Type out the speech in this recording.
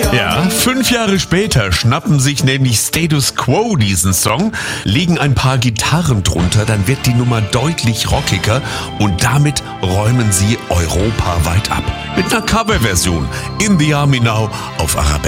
Ja, 5 Jahre später schnappen sich nämlich Status Quo diesen Song, legen ein paar Gitarren drunter, dann wird die Nummer deutlich rockiger und damit räumen sie europaweit ab. Mit einer Coverversion In the Army Now auf Arabella.